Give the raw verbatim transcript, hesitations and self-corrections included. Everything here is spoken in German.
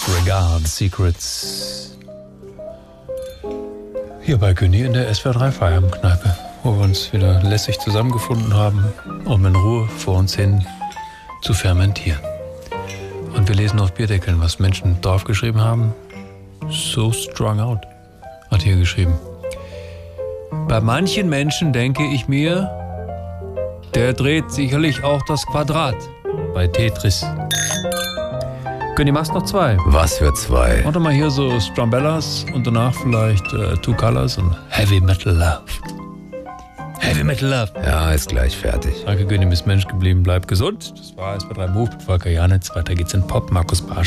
Disregard Secrets. Hier bei Günni in der S W R drei Feierabendkneipe, wo wir uns wieder lässig zusammengefunden haben, um in Ruhe vor uns hin zu fermentieren. Und wir lesen auf Bierdeckeln, was Menschen draufgeschrieben haben. So strung out, hat hier geschrieben. Bei manchen Menschen denke ich mir, der dreht sicherlich auch das Quadrat bei Tetris. Günni, machst noch zwei. Was für zwei? Und dann mal hier so Strumbellas und danach vielleicht äh, Two Colors und Heavy Metal Love. Heavy Metal Love. Ja, ist gleich fertig. Danke, Günni, bist Mensch geblieben, bleib gesund. Das war S W R drei Move mit Volker Janitz. Weiter geht's in Pop, Markus Barsch.